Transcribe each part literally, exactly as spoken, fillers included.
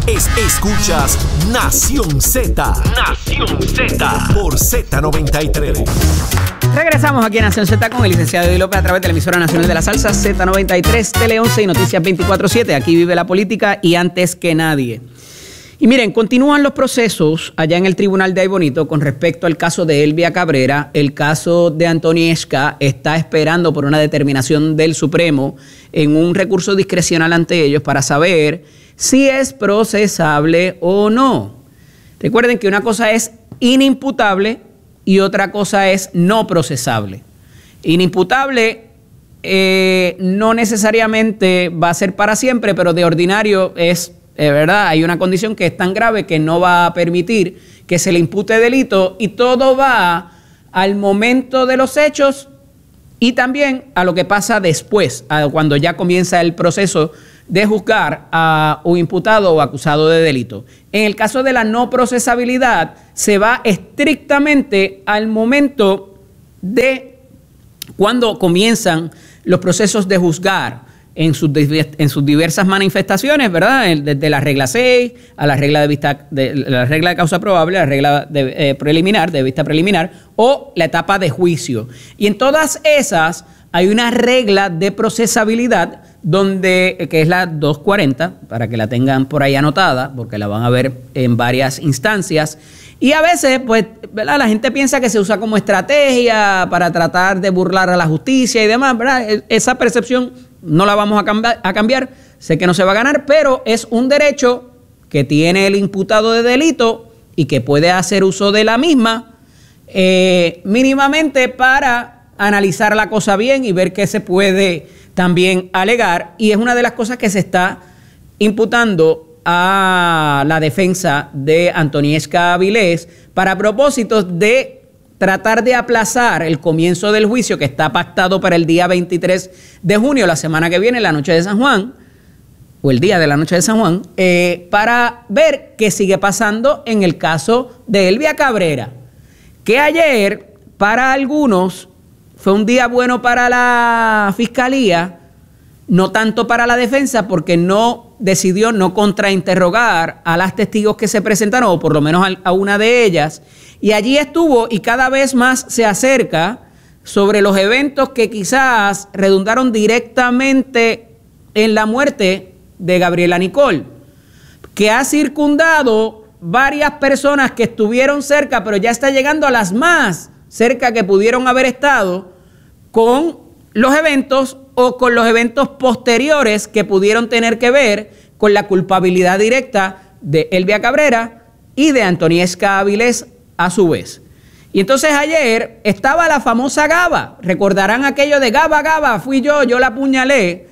Es, escuchas Nación Z. Nación Z. Por Z noventa y tres. Regresamos aquí en Nación Z con el licenciado Eddie López a través de la emisora nacional de la salsa Z noventa y tres, Tele once y Noticias veinticuatro siete. Aquí vive la política y antes que nadie. Y miren, continúan los procesos allá en el Tribunal de Aybonito con respecto al caso de Elvia Cabrera. El caso de Antonieshka está esperando por una determinación del Supremo en un recurso discrecional ante ellos para saber si es procesable o no. Recuerden que una cosa es inimputable y otra cosa es no procesable. Inimputable eh, no necesariamente va a ser para siempre, pero de ordinario es... Es verdad, hay una condición que es tan grave que no va a permitir que se le impute delito y todo va al momento de los hechos y también a lo que pasa después, a cuando ya comienza el proceso de juzgar a un imputado o acusado de delito. En el caso de la no procesabilidad, se va estrictamente al momento de cuando comienzan los procesos de juzgar en sus, en sus diversas manifestaciones, ¿verdad? Desde la regla seis a la regla de vista de la regla de causa probable, la regla de, eh, preliminar, de vista preliminar, o la etapa de juicio. Y en todas esas hay una regla de procesabilidad donde, que es la doscientos cuarenta, para que la tengan por ahí anotada, porque la van a ver en varias instancias. Y a veces, pues, ¿verdad? La gente piensa que se usa como estrategia para tratar de burlar a la justicia y demás, ¿verdad? Esa percepción no la vamos a cambiar, a cambiar, sé que no se va a ganar, pero es un derecho que tiene el imputado de delito y que puede hacer uso de la misma eh, mínimamente para analizar la cosa bien y ver qué se puede también alegar. Y es una de las cosas que se está imputando a la defensa de Antonieshka Avilés para propósitos de tratar de aplazar el comienzo del juicio que está pactado para el día veintitrés de junio, la semana que viene, la noche de San Juan, o el día de la noche de San Juan, eh, para ver qué sigue pasando en el caso de Elvia Cabrera, que ayer para algunos fue un día bueno para la fiscalía, no tanto para la defensa, porque no decidió no contrainterrogar a las testigos que se presentaron, o por lo menos a una de ellas, y allí estuvo y cada vez más se acerca sobre los eventos que quizás redundaron directamente en la muerte de Gabriela Nicole, que ha circundado varias personas que estuvieron cerca, pero ya está llegando a las más cerca que pudieron haber estado con los eventos o con los eventos posteriores que pudieron tener que ver con la culpabilidad directa de Elvia Cabrera y de Antonieshka Avilés a su vez. Y entonces ayer estaba la famosa Gaba, recordarán aquello de Gaba, Gaba, fui yo, yo la apuñalé,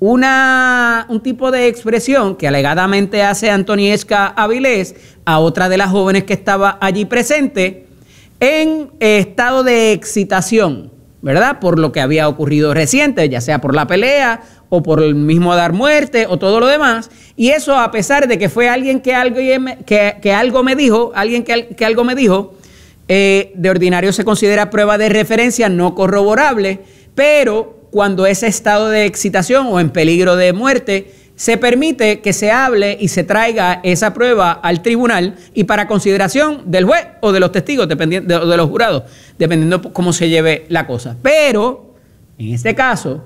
una, un tipo de expresión que alegadamente hace Antonieshka Avilés a otra de las jóvenes que estaba allí presente en estado de excitación, ¿verdad? Por lo que había ocurrido reciente, ya sea por la pelea o por el mismo dar muerte o todo lo demás. Y eso a pesar de que fue alguien que algo, que, que algo me dijo, alguien que, que algo me dijo, eh, de ordinario se considera prueba de referencia no corroborable, pero cuando ese estado de excitación o en peligro de muerte, se permite que se hable y se traiga esa prueba al tribunal y para consideración del juez o de los testigos, dependiendo de, de los jurados, dependiendo cómo se lleve la cosa. Pero, en este caso,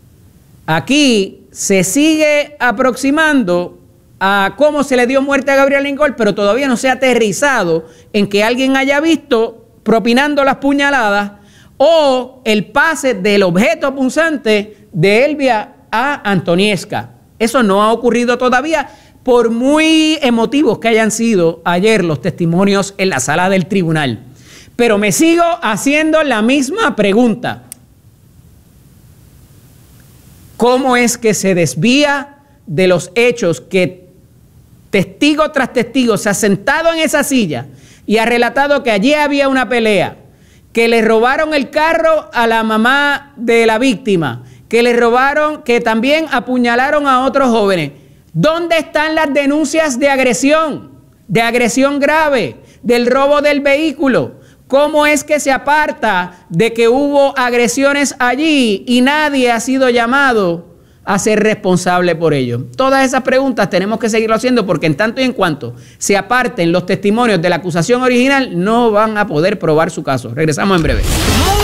aquí se sigue aproximando a cómo se le dio muerte a Gabriela Nicole, pero todavía no se ha aterrizado en que alguien haya visto propinando las puñaladas o el pase del objeto punzante de Elvia a Antonieshka. Eso no ha ocurrido todavía, por muy emotivos que hayan sido ayer los testimonios en la sala del tribunal. Pero me sigo haciendo la misma pregunta. ¿Cómo es que se desvía de los hechos que testigo tras testigo se ha sentado en esa silla y ha relatado que allí había una pelea, que le robaron el carro a la mamá de la víctima, que le robaron, que también apuñalaron a otros jóvenes? ¿Dónde están las denuncias de agresión, de agresión grave, del robo del vehículo? ¿Cómo es que se aparta de que hubo agresiones allí y nadie ha sido llamado a ser responsable por ello? Todas esas preguntas tenemos que seguirlo haciendo porque en tanto y en cuanto se aparten los testimonios de la acusación original, no van a poder probar su caso. Regresamos en breve.